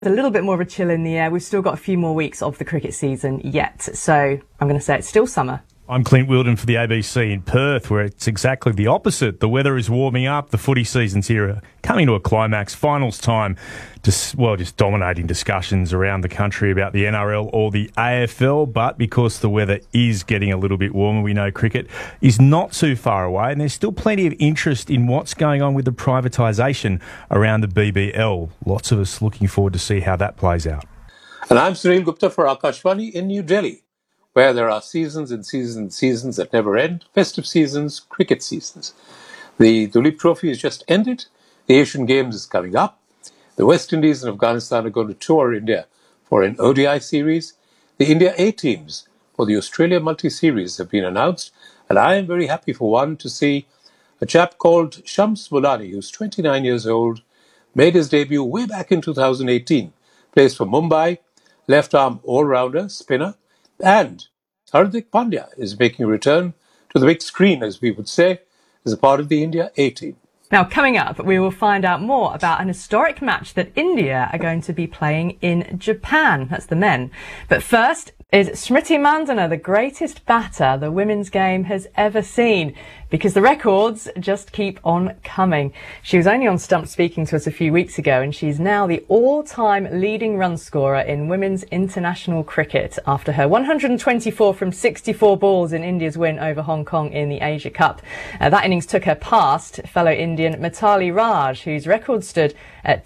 A little bit more of a chill in the air. We've still got a few more weeks of the cricket season yet, so I'm going to say it's still summer. I'm Clint Wilden for the ABC in Perth, where it's exactly the opposite. The weather is warming up, the footy season's here, coming to a climax, finals time, just dominating discussions around the country about the NRL or the AFL. But because the weather is getting a little bit warmer, we know cricket is not too far away, and there's still plenty of interest in what's going on with the privatisation around the BBL. Lots of us looking forward to see how that plays out. And I'm Sunil Gupta for Akashvani in New Delhi, where there are seasons and seasons and seasons that never end, festive seasons, cricket seasons. The Duleep Trophy has just ended. The Asian Games is coming up. The West Indies and Afghanistan are going to tour India for an ODI series. The India A teams for the Australia Multi-Series have been announced. And I am very happy for one to see a chap called Shams Bolani, who's 29 years old, made his debut way back in 2018. Plays for Mumbai, left-arm all-rounder, spinner. And Hardik Pandya is making a return to the big screen, as we would say, as a part of the India A team. Now, coming up, we will find out more about an historic match that India are going to be playing in Japan. That's the men. But first, is Smriti Mandhana the greatest batter the women's game has ever seen? Because the records just keep on coming. She was only on Stump speaking to us a few weeks ago, and she's now the all-time leading run scorer in women's international cricket after her 124 from 64 balls in India's win over Hong Kong in the Asia Cup. That innings took her past fellow Indian Mithali Raj, whose record stood at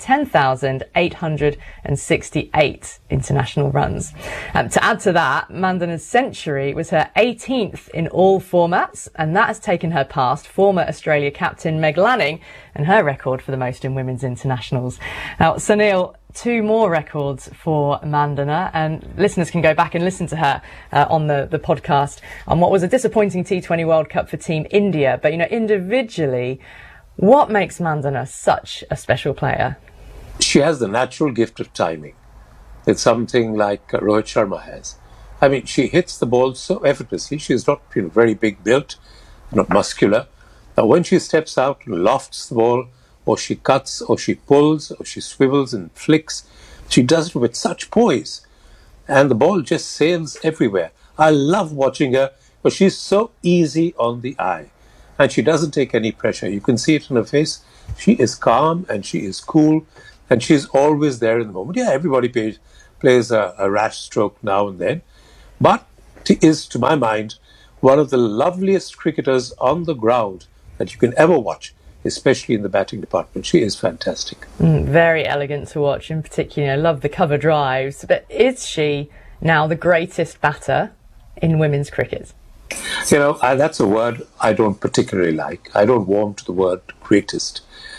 10,868 international runs. To add to that, Mandhana's century was her 18th in all formats, and that has taken her past former Australia captain Meg Lanning and her record for the most in women's internationals. Now, Sunil, two more records for Mandhana, and listeners can go back and listen to her on the podcast on what was a disappointing T20 World Cup for Team India. But, individually, what makes Mandhana such a special player? She has the natural gift of timing. It's something like Rohit Sharma has. I mean, she hits the ball so effortlessly. She's not very big built, not muscular. Now, when she steps out and lofts the ball, or she cuts, or she pulls, or she swivels and flicks, she does it with such poise. And the ball just sails everywhere. I love watching her, but she's so easy on the eye. And she doesn't take any pressure. You can see it in her face. She is calm and she is cool, and she's always there in the moment. Yeah, everybody plays a rash stroke now and then, but she is, to my mind, one of the loveliest cricketers on the ground that you can ever watch, especially in the batting department. She is fantastic. Very elegant to watch, in particular. Love the cover drives. But is she now the greatest batter in women's cricket? That's a word I don't particularly like. I don't warm to the word greatest.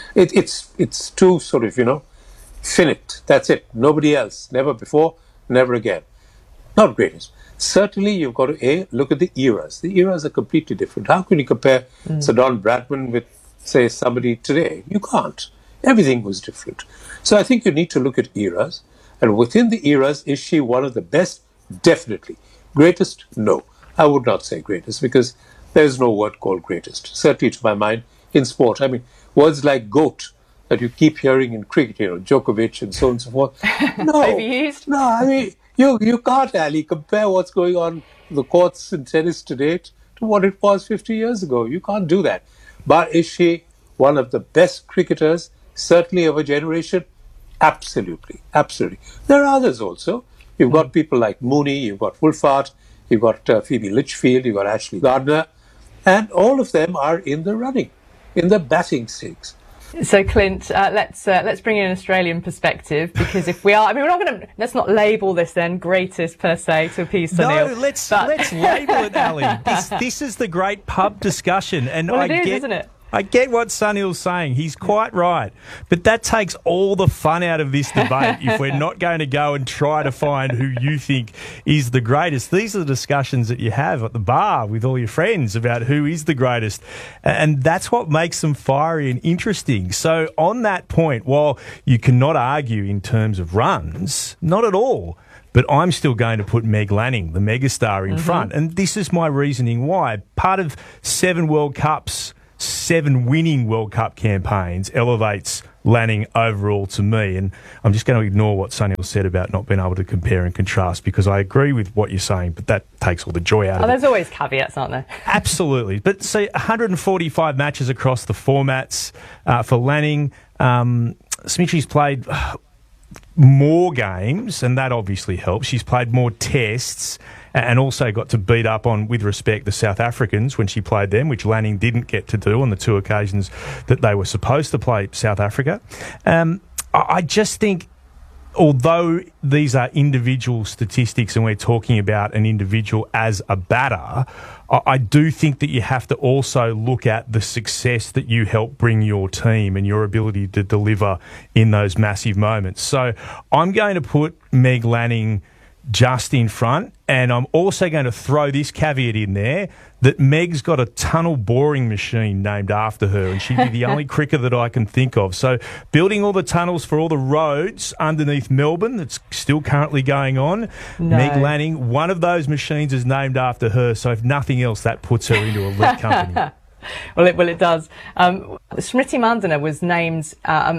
It's too sort of, finite. That's it. Nobody else. Never before, never again. Not greatest. Certainly, you've got to, look at the eras. The eras are completely different. How can you compare Sir Don Bradman with, say, somebody today? You can't. Everything was different. So I think you need to look at eras. And within the eras, is she one of the best? Definitely. Greatest? No. I would not say greatest, because there's no word called greatest. Certainly, to my mind, in sport. I mean, words like GOAT that you keep hearing in cricket, Djokovic and so on and so forth. No. Overused? No, I mean, you can't, Ali, compare what's going on in the courts in tennis today to what it was 50 years ago. You can't do that. But is she one of the best cricketers, certainly of a generation? Absolutely. Absolutely. There are others also. You've got people like Mooney, you've got Wolfart, you've got Phoebe Litchfield, you've got Ashley Gardner, and all of them are in the running, in the batting stakes. So, Clint, let's bring in an Australian perspective, because if we are, let's not label this then greatest per se to appease Sunil. No, let's label it, Ali. This is the great pub discussion, and isn't it? I get what Sunil's saying. He's quite right. But that takes all the fun out of this debate if we're not going to go and try to find who you think is the greatest. These are the discussions that you have at the bar with all your friends about who is the greatest. And that's what makes them fiery and interesting. So on that point, while you cannot argue in terms of runs, not at all, but I'm still going to put Meg Lanning, the megastar, in front. And this is my reasoning why. Part of 7 World Cups, 7 winning World Cup campaigns elevates Lanning overall to me. And I'm just going to ignore what Sunil said about not being able to compare and contrast, because I agree with what you're saying, but that takes all the joy out of it. There's always caveats, aren't there? Absolutely. But see, 145 matches across the formats for Lanning. Smitri's played more games, and that obviously helps. She's played more tests and also got to beat up on, with respect, the South Africans when she played them, which Lanning didn't get to do on the two occasions that they were supposed to play South Africa. I just think, although these are individual statistics and we're talking about an individual as a batter, I do think that you have to also look at the success that you help bring your team and your ability to deliver in those massive moments. So I'm going to put Meg Lanning just in front, and I'm also going to throw this caveat in there that Meg's got a tunnel boring machine named after her, and she'd be the only cricketer that I can think of. So building all the tunnels for all the roads underneath Melbourne, that's still currently going on. No. Meg Lanning, one of those machines is named after her, so if nothing else, that puts her into elite company. Well, it does. Smriti Mandana was named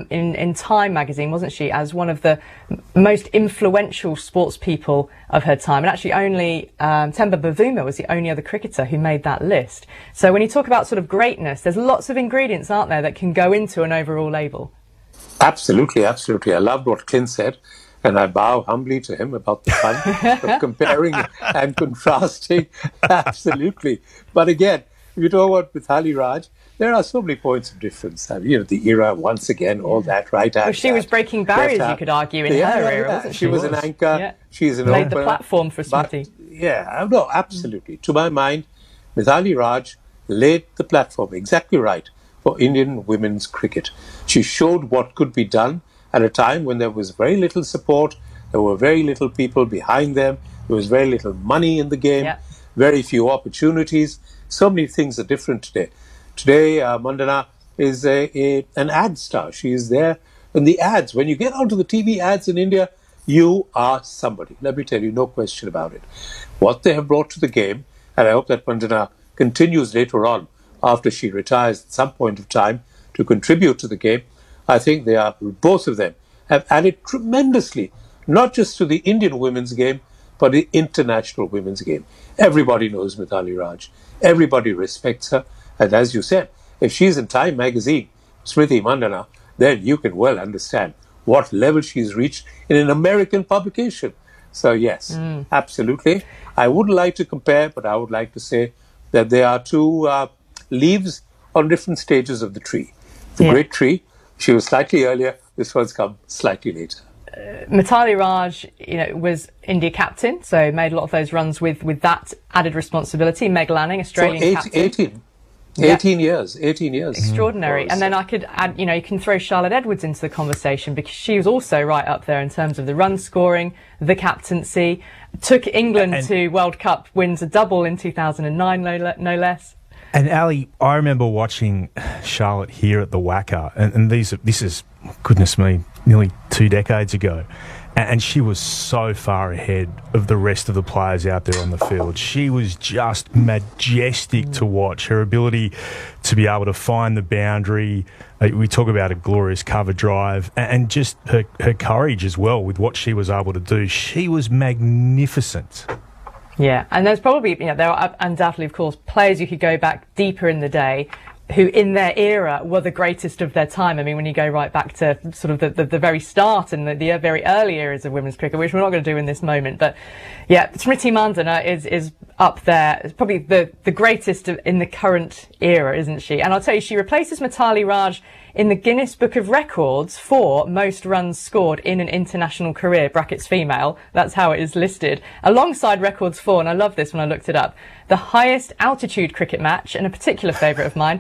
in Time magazine, wasn't she, as one of the most influential sports people of her time. And actually only Temba Bavuma was the only other cricketer who made that list. So when you talk about sort of greatness, there's lots of ingredients, aren't there, that can go into an overall label? Absolutely, absolutely. I loved what Clint said, and I bow humbly to him about the fun of comparing and contrasting. Absolutely. But again, if you talk about Mithali Raj, there are so many points of difference. The era, once again, all that, right? Well, she was breaking barriers, you could argue, in her era, wasn't she? She was an anchor. Yeah. She's an laid opener. the platform for Smriti. No, absolutely. To my mind, Mithali Raj laid the platform, exactly right, for Indian women's cricket. She showed what could be done at a time when there was very little support, there were very little people behind them, there was very little money in the game, very few opportunities. So many things are different today. Today, Mandana is an ad star. She is there in the ads. When you get onto the TV ads in India, you are somebody. Let me tell you, no question about it. What they have brought to the game, and I hope that Mandana continues later on, after she retires at some point of time, to contribute to the game. I think they are, both of them, have added tremendously, not just to the Indian women's game, but the international women's game. Everybody knows Mithali Raj. Everybody respects her. And as you said, if she's in Time magazine, Smriti Mandana, then you can well understand what level she's reached in an American publication. So yes, absolutely. I wouldn't like to compare, but I would like to say that there are two leaves on different stages of the tree. The great tree, she was slightly earlier, this one's come slightly later. Mithali Raj, was India captain, so made a lot of those runs with that added responsibility. Meg Lanning, Australian captain. 18 years. Extraordinary. And then I could add, you can throw Charlotte Edwards into the conversation, because she was also right up there in terms of the run scoring, the captaincy, took England to World Cup wins, a double in 2009, no less. And Ali, I remember watching Charlotte here at the WACA, and this is, goodness me, nearly 2 decades ago. And she was so far ahead of the rest of the players out there on the field. She was just majestic to watch. Her ability to be able to find the boundary. We talk about a glorious cover drive, and just her courage as well with what she was able to do. She was magnificent. Yeah, and there's probably, there are undoubtedly, of course, players you could go back deeper in the day who in their era were the greatest of their time. I mean, when you go right back to sort of the very start and the very early eras of women's cricket, which we're not going to do in this moment. But yeah, Smriti Mandana is up there. It's probably the greatest in the current era, isn't she? And I'll tell you, she replaces Mithali Raj in the Guinness Book of Records for most runs scored in an international career, brackets female. That's how it is listed. Alongside records for, and I love this when I looked it up, the highest altitude cricket match, and a particular favourite of mine,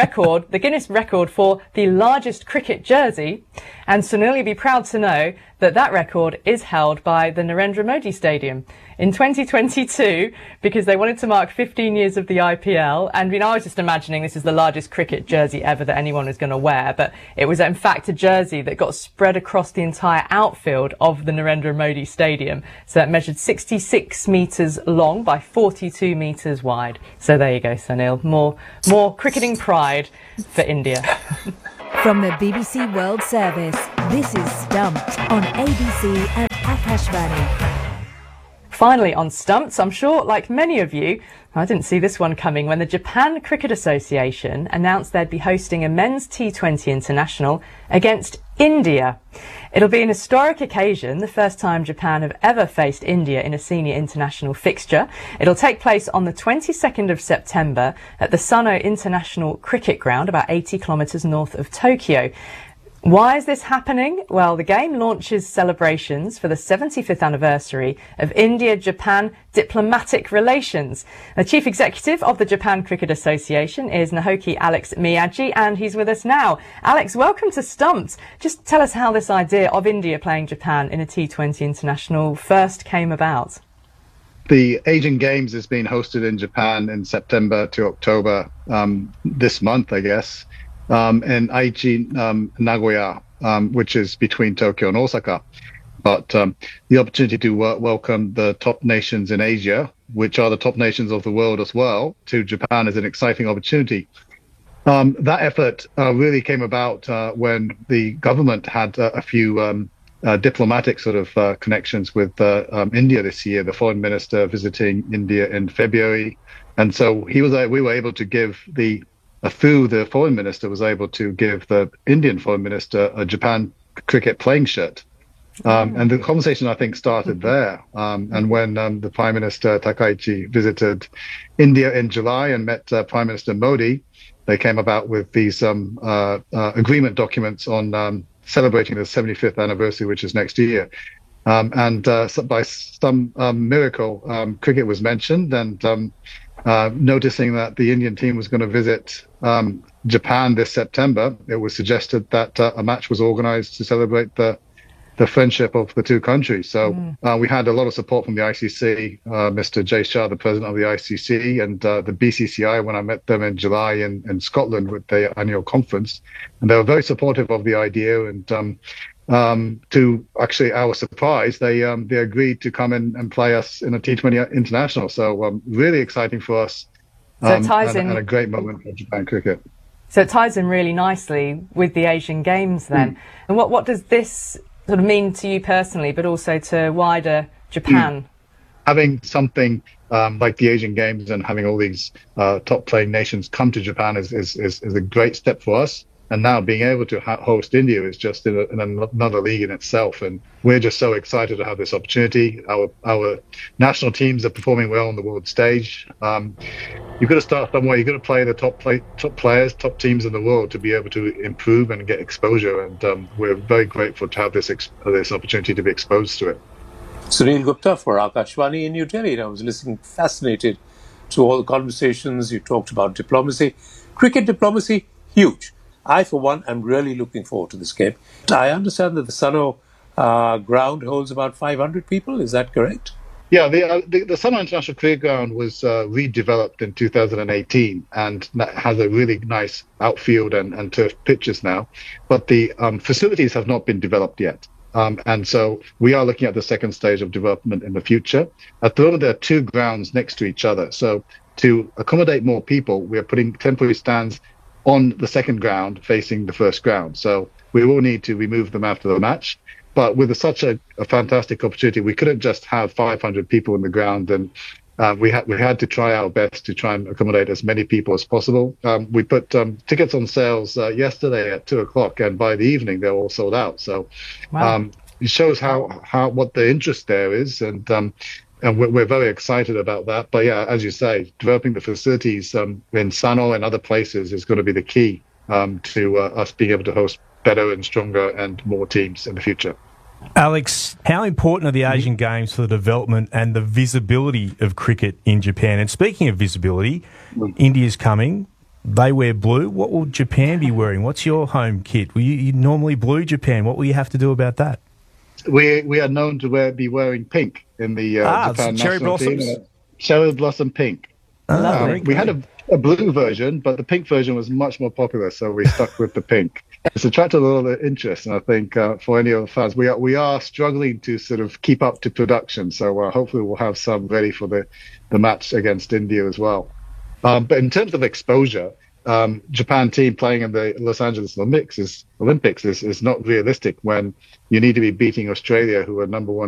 the Guinness record for the largest cricket jersey. And Sunil, you'll be proud to know that record is held by the Narendra Modi Stadium in 2022, because they wanted to mark 15 years of the IPL. And I was just imagining this is the largest cricket jersey ever that anyone is going to wear, but it was in fact a jersey that got spread across the entire outfield of the Narendra Modi Stadium. So it measured 66 metres long by 42 metres wide. So there you go, Sunil. More cricketing pride for India. From the BBC World Service, this is Stumped on ABC and Akashvani. Finally on Stumped, I'm sure, like many of you, I didn't see this one coming when the Japan Cricket Association announced they'd be hosting a men's T20 international against India. It'll be an historic occasion, the first time Japan have ever faced India in a senior international fixture. It'll take place on the 22nd of September at the Sano International Cricket Ground, about 80 kilometres north of Tokyo. Why is this happening? Well, the game launches celebrations for the 75th anniversary of India-Japan diplomatic relations. The chief executive of the Japan Cricket Association is Naoki Alex Miyagi, and he's with us now. Alex, welcome to Stumped. Just tell us how this idea of India playing Japan in a T20 international first came about. The Asian Games is being hosted in Japan in September to October this month, I guess. In Aichi, Nagoya, which is between Tokyo and Osaka. But the opportunity to welcome the top nations in Asia, which are the top nations of the world as well, to Japan is an exciting opportunity. That effort really came about when the government had a few diplomatic sort of connections with India this year, the foreign minister visiting India in February. And so we were able to give through the foreign minister was able to give the Indian foreign minister a Japan cricket playing shirt. And the conversation, I think, started there. And when the Prime Minister Takaichi visited India in July and met Prime Minister Modi, they came about with these agreement documents on celebrating the 75th anniversary, which is next year. So by some miracle, cricket was mentioned, and noticing that the Indian team was going to visit Japan this September, it was suggested that a match was organized to celebrate the friendship of the two countries. So we had a lot of support from the ICC, Mr. Jay Shah, the president of the ICC, and the BCCI when I met them in July in Scotland with their annual conference. And they were very supportive of the idea, and to actually our surprise, they agreed to come in and play us in a T20 international. So really exciting for us, so it ties in, and a great moment for Japan cricket. So it ties in really nicely with the Asian Games then. And what does this sort of mean to you personally, but also to wider Japan? Having something like the Asian Games and having all these top playing nations come to Japan is a great step for us. And now being able to host India is just in another league in itself. And we're just so excited to have this opportunity. Our national teams are performing well on the world stage. You've got to start somewhere. You've got to play the top players, top teams in the world to be able to improve and get exposure. And we're very grateful to have this opportunity to be exposed to it. Sunil Gupta for Akashvani in New Delhi. And I was listening fascinated to all the conversations. You talked about diplomacy. Cricket diplomacy, huge. I, for one, am really looking forward to this game. I understand that the Sano ground holds about 500 people. Is that correct? Yeah, the Sano International Cricket Ground was redeveloped in 2018 and has a really nice outfield and turf pitches now. But the facilities have not been developed yet. And so we are looking at the second stage of development in the future. At the moment, there are two grounds next to each other. So to accommodate more people, we are putting temporary stands on the second ground facing the first ground. So we will need to remove them after the match. But with such a fantastic opportunity, we couldn't just have 500 people in the ground. And we had to try our best to try and accommodate as many people as possible. We put tickets on sales yesterday at 2:00, and by the evening, they're all sold out. So it shows what the interest there is. And we're very excited about that. But yeah, as you say, developing the facilities in Sano and other places is going to be the key to us being able to host better and stronger and more teams in the future. Alex, how important are the Asian Games for the development and the visibility of cricket in Japan? And speaking of visibility, India's coming. They wear blue. What will Japan be wearing? What's your home kit? You normally blue Japan. What will you have to do about that? We are known to be wearing pink in the Japan cherry national blossoms? team. Cherry blossom pink. We had a blue version, but the pink version was much more popular, so we stuck with the pink. It's attracted a lot of interest, and I think for any of the fans, we are struggling to sort of keep up to production. So hopefully we'll have some ready for the match against India as well. But in terms of exposure, Japan team playing in the Los Angeles Olympics is not realistic when you need to be beating Australia, who are number one